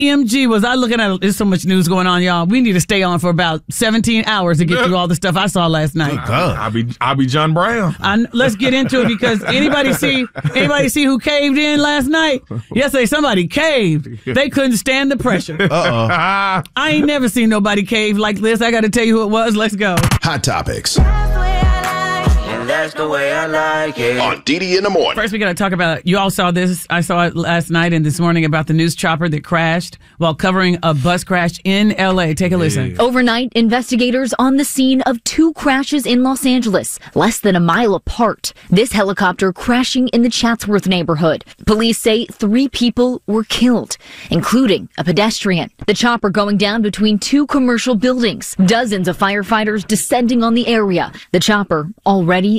OMG, was I looking at, there's so much news going on, y'all. We need to stay on for about 17 hours to get through all the stuff I saw last night. I'll be John Brown. Let's get into it, because anybody see who caved in last night? Yesterday, somebody caved. They couldn't stand the pressure. I ain't never seen nobody cave like this. I got to tell you who it was. Let's go. Hot Topics. That's the way I like it. On DD in the morning. First, we got to talk about, you all saw this. I saw it last night and this morning about the news chopper that crashed while covering a bus crash in L.A. Take a listen. Overnight, investigators on the scene of 2 crashes in Los Angeles, less than a mile apart. This helicopter crashing in the Chatsworth neighborhood. Police say 3 people were killed, including a pedestrian. The chopper going down between 2 commercial buildings. Dozens of firefighters descending on the area. The chopper already